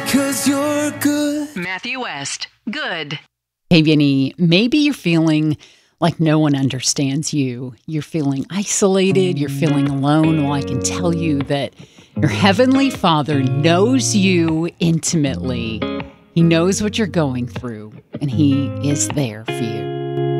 'cause you're good. Matthew West, good. Hey, Vinny, maybe you're feeling like no one understands you. You're feeling isolated. You're feeling alone. Well, I can tell you that your Heavenly Father knows you intimately. He knows what you're going through, and He is there for you.